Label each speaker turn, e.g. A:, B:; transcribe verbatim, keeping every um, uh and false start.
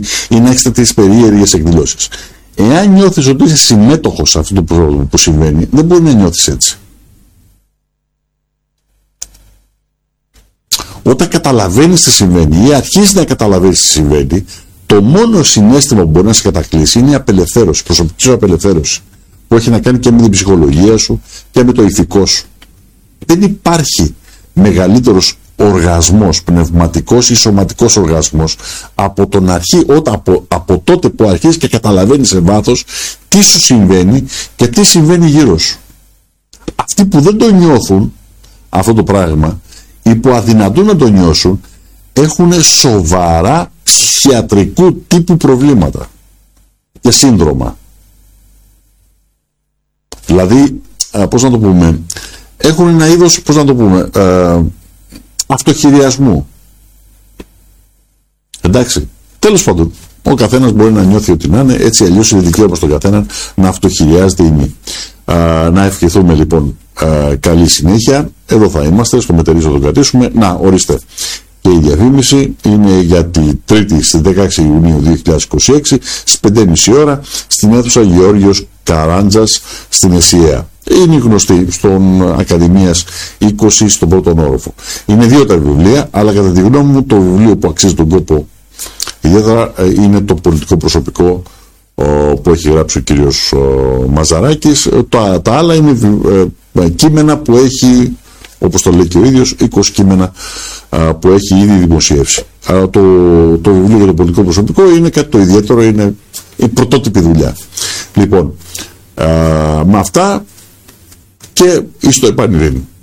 A: ή να έχεις τέτοιες περίεργες εκδηλώσεις. Εάν νιώθεις ότι είσαι συμμέτοχος σε αυτό το πρόβλημα που συμβαίνει, δεν μπορεί να νιώθεις έτσι. Όταν καταλαβαίνεις τι συμβαίνει ή αρχίζεις να καταλαβαίνεις τι συμβαίνει, το μόνο συναίσθημα που μπορεί να σε κατακλείσει είναι η απελευθέρωση, η προσωπική σου απελευθέρωση, που έχει να κάνει και με την ψυχολογία σου και με το ηθικό σου. Δεν υπάρχει μεγαλύτερος οργασμός, πνευματικός ή σωματικός οργασμός, από τον αρχή, όταν, από, από τότε που αρχίζεις και καταλαβαίνεις σε βάθος τι σου συμβαίνει και τι συμβαίνει γύρω σου. Αυτοί που δεν το νιώθουν αυτό το πράγμα ή που αδυνατούν να το νιώσουν, έχουν σοβαρά ψυχιατρικού τύπου προβλήματα και σύνδρομα. Δηλαδή, α, πώς να το πούμε, έχουν ένα είδος, πώς να το πούμε, α, αυτοχειριασμού. Εντάξει, τέλος πάντων, ο καθένας μπορεί να νιώθει ότι να είναι, έτσι αλλιώς είναι δικαίωμα στον καθένα να αυτοχειριάζεται ή μη. Α, να ευχηθούμε λοιπόν α, καλή συνέχεια. Εδώ θα είμαστε, στο μετερίζω το κρατήσουμε. Να, ορίστε. Και η διαφήμιση είναι για τη Τρίτη στις δεκαέξι Ιουνίου δύο χιλιάδες είκοσι έξι στις πέντε και μισή ώρα στην αίθουσα Γεώργιος Καράντζας στην ΕΣΥΑ. Είναι γνωστή στον Ακαδημίας είκοσι στον πρώτον όροφο. Είναι δύο τα βιβλία, αλλά κατά τη γνώμη μου το βιβλίο που αξίζει τον κόπο ιδιαίτερα είναι το πολιτικό προσωπικό που έχει γράψει ο κύριος Μαζαράκης. Τα, τα άλλα είναι ε, κείμενα που έχει, όπως το λέει και ο ίδιος, είκοσι κείμενα α, που έχει ήδη δημοσιεύσει. Α, το, το βιβλίο για το πολιτικό προσωπικό είναι κάτι το ιδιαίτερο, είναι η πρωτότυπη δουλειά. Λοιπόν, α, με αυτά και εις το επανειδήν.